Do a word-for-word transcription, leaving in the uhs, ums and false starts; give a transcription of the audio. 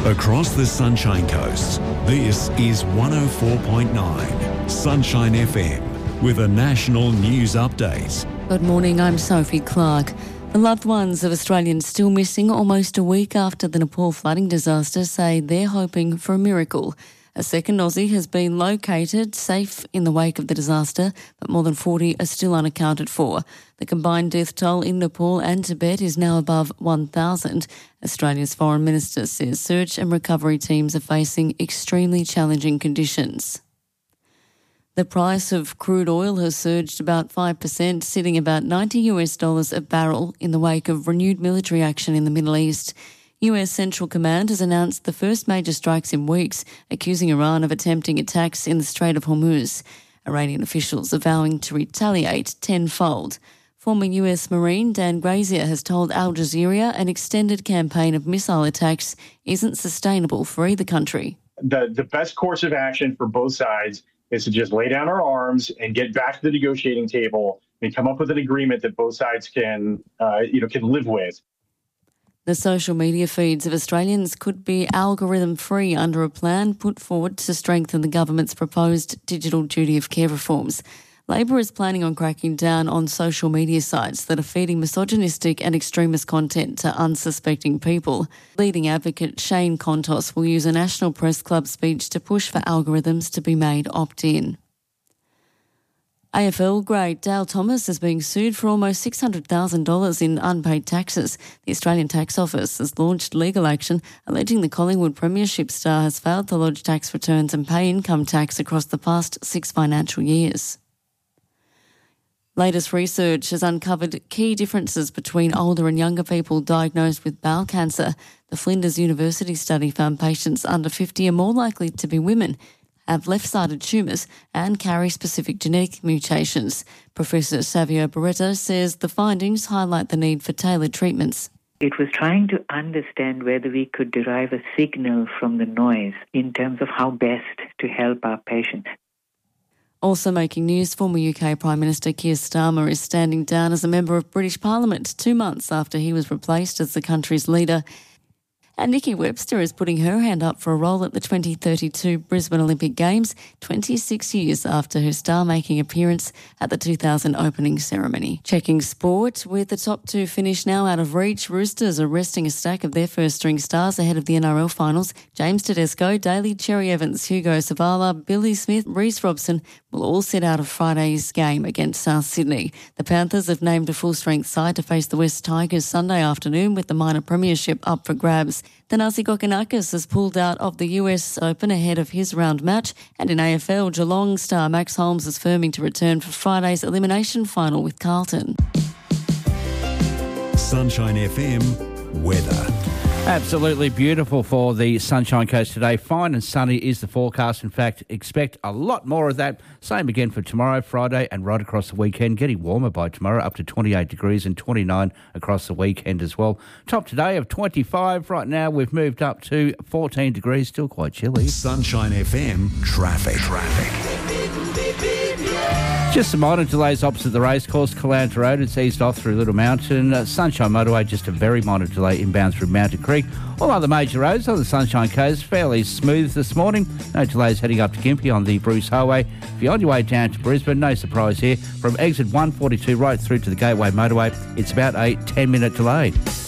Across the Sunshine Coast, this is one oh four point nine Sunshine F M with a national news update. Good morning, I'm Sophie Clark. The loved ones of Australians still missing almost a week after the Nepal flooding disaster say they're hoping for a miracle. A second Aussie has been located safe in the wake of the disaster, but more than forty are still unaccounted for. The combined death toll in Nepal and Tibet is now above one thousand. Australia's Foreign Minister says search and recovery teams are facing extremely challenging conditions. The price of crude oil has surged about five percent, sitting about ninety US dollars a barrel in the wake of renewed military action in the Middle East. U S Central Command has announced the first major strikes in weeks, accusing Iran of attempting attacks in the Strait of Hormuz. Iranian officials are vowing to retaliate tenfold. Former U S Marine Dan Grazier has told Al Jazeera an extended campaign of missile attacks isn't sustainable for either country. The, the best course of action for both sides is to just lay down our arms and get back to the negotiating table and come up with an agreement that both sides can, uh, you know, can live with. The social media feeds of Australians could be algorithm-free under a plan put forward to strengthen the government's proposed digital duty of care reforms. Labor is planning on cracking down on social media sites that are feeding misogynistic and extremist content to unsuspecting people. Leading advocate Shane Contos will use a National Press Club speech to push for algorithms to be made opt-in. A F L great Dale Thomas is being sued for almost six hundred thousand dollars in unpaid taxes. The Australian Tax Office has launched legal action alleging the Collingwood Premiership star has failed to lodge tax returns and pay income tax across the past six financial years. Latest research has uncovered key differences between older and younger people diagnosed with bowel cancer. The Flinders University study found patients under fifty are more likely to be women, have left-sided tumours and carry specific genetic mutations. Professor Savio Barreto says the findings highlight the need for tailored treatments. It was trying to understand whether we could derive a signal from the noise in terms of how best to help our patients. Also making news, former U K Prime Minister Keir Starmer is standing down as a member of British Parliament two months after he was replaced as the country's leader. And Nikki Webster is putting her hand up for a role at the twenty thirty-two Brisbane Olympic Games, twenty-six years after her star-making appearance at the two thousand opening ceremony. Checking sport, with the top two finish now out of reach, Roosters are resting a stack of their first-string stars ahead of the N R L finals. James Tedesco, Daly Cherry-Evans, Hugo Savala, Billy Smith, Reece Robson will all sit out of Friday's game against South Sydney. The Panthers have named a full-strength side to face the West Tigers Sunday afternoon with the minor premiership up for grabs. Thanasi Kokkinakis has pulled out of the U S Open ahead of his round match, and in A F L, Geelong star Max Holmes is firming to return for Friday's elimination final with Carlton. Sunshine F M weather. Absolutely beautiful for the Sunshine Coast today. Fine and sunny is the forecast. In fact, expect a lot more of that. Same again for tomorrow, Friday, and right across the weekend. Getting warmer by tomorrow, up to twenty-eight degrees and twenty-nine across the weekend as well. Top today of twenty-five. Right now, we've moved up to fourteen degrees. Still quite chilly. Sunshine F M traffic. Traffic. Just some minor delays opposite the racecourse, Caloundra Road. It's eased off through Little Mountain. Uh, Sunshine Motorway, just a very minor delay inbound through Mountain Creek. All other major roads on the Sunshine Coast, fairly smooth this morning. No delays heading up to Gympie on the Bruce Highway. If you're on your way down to Brisbane, no surprise here. From exit one forty-two right through to the Gateway Motorway, it's about a ten-minute delay.